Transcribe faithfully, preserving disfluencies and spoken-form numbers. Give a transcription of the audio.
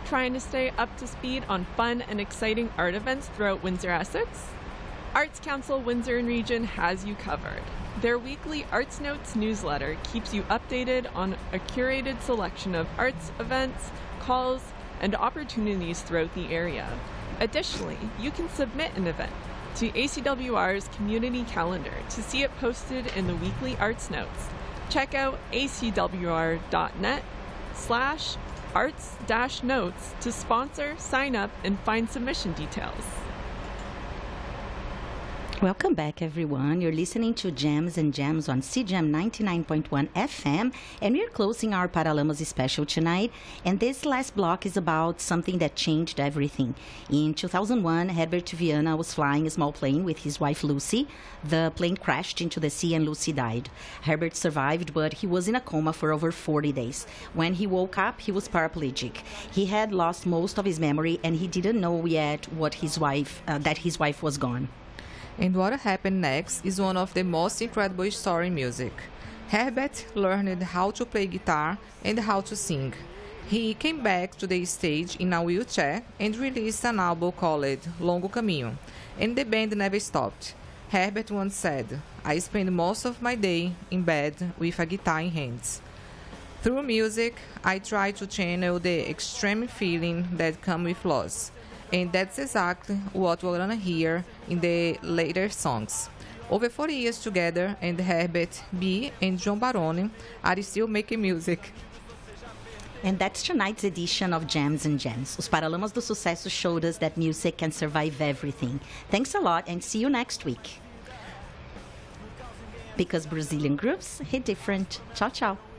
Trying to stay up to speed on fun and exciting art events throughout Windsor-Essex? Arts Council Windsor and Region has you covered. Their weekly Arts Notes newsletter keeps you updated on a curated selection of arts events, calls, and opportunities throughout the area. Additionally, you can submit an event to A C W R's community calendar to see it posted in the weekly Arts Notes. Check out acwr.net slash arts dash notes to sponsor, sign up, and find submission details. Welcome back, everyone. You're listening to Jams and Jams on C J A M ninety-nine point one F M, and we're closing our Paralamas special tonight. And this last block is about something that changed everything. In two thousand one, Herbert Viana was flying a small plane with his wife Lucy. The plane crashed into the sea and Lucy died. Herbert survived, but he was in a coma for over forty days. When he woke up, he was paraplegic. He had lost most of his memory, and he didn't know yet what his wife, uh, that his wife was gone. And what happened next is one of the most incredible stories in music. Herbert learned how to play guitar and how to sing. He came back to the stage in a wheelchair and released an album called Longo Caminho, and the band never stopped. Herbert once said, "I spend most of my day in bed with a guitar in hands." Through music, I try to channel the extreme feeling that comes with loss. And that's exactly what we're gonna hear in the later songs. Over forty years together, and Herbert B. and John Barone are still making music. And that's tonight's edition of Jams and Jams. Os Paralamas do Sucesso showed us that music can survive everything. Thanks a lot, and see you next week. Because Brazilian groups hit different. Tchau, tchau.